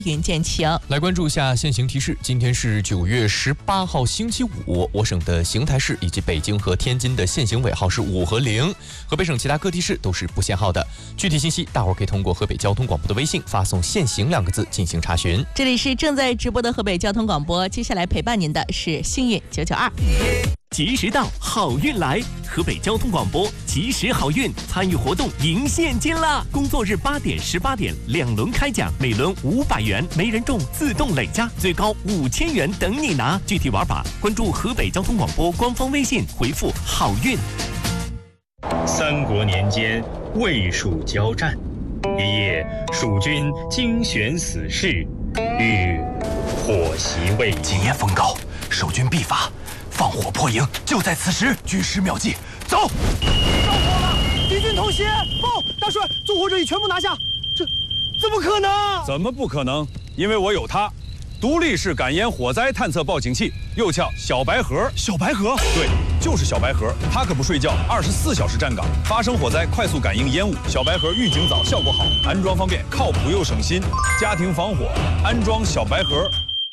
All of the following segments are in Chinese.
云见晴。 来关注一下现行提示，今天是9月18号星期五，我省的邢台市以及北京和天津的限行尾号是5和0，河北省其他各地市都是不限号的。具体信息大伙儿可以通过河北交通广播的微信发送限行2个字进行查询。 这里是正在直播的河北交通广播，接下来陪伴您的是幸运992。 及时到，好运来！河北交通广播及时好运参与活动赢现金啦！工作日8点、18点2轮开奖，每轮500元，没人中自动累加，最高5000元等你拿。具体玩法关注河北交通广播官方微信，回复好运。 三国年间，魏蜀交战，一夜，蜀军精选死士，欲火袭魏京。 今夜风高，守军必发。放火破营，就在此时，举石秒计，走！ 着火了，敌军偷袭！报，大帅，纵火者已全部拿下。这怎么可能？ 怎么不可能？因为我有它，独立式感烟火灾探测报警器，又叫小白盒。 小白盒？ 对，就是小白盒。它可不睡觉，24小时站岗，发生火灾快速感应烟雾。小白盒预警早，效果好，安装方便，靠谱又省心。家庭防火，安装小白盒。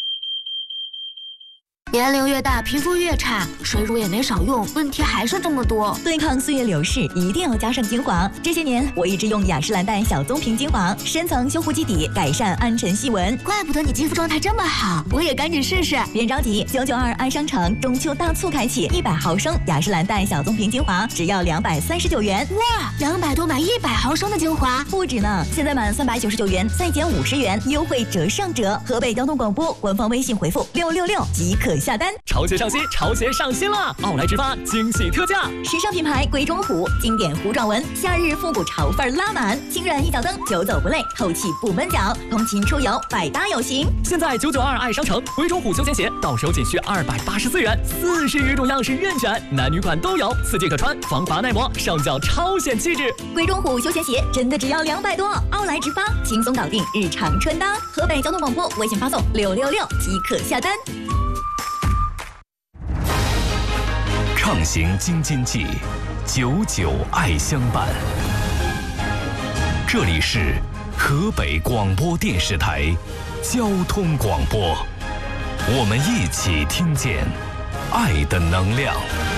年龄越大，皮肤越差，水乳也没少用，问题还是这么多。 对抗岁月流逝，一定要加上精华。这些年，我一直用雅诗兰黛小棕瓶精华，深层修护基底，改善暗沉细纹。 怪不得你肌肤状态这么好，我也赶紧试试。 别着急，992爱商城中秋大促开启，100毫升雅诗兰黛小棕瓶精华只要239元。 哇，200多买100毫升的精华， 不止呢！现在满399元再减50元，优惠折上折。河北交通广播官方微信回复666即可下单。 潮鞋上新，潮鞋上新了！奥莱直发惊喜特价， 时尚品牌鬼冢虎，经典糊状纹，夏日复古潮范拉满，轻软一脚蹬，久走不累，透气不闷脚，通勤出游百搭有型。 现在992爱商城鬼冢虎休闲鞋到手仅需284元，40余种样式任选，男女款都有，4季可穿，防滑耐磨，上脚超显气质。 鬼冢虎休闲鞋真的只要200多，奥莱直发轻松搞定日常穿搭。河北交通广播微信发送666即可下单。 畅行京津冀，99爱相伴。这里是河北广播电视台交通广播，我们一起听见爱的能量。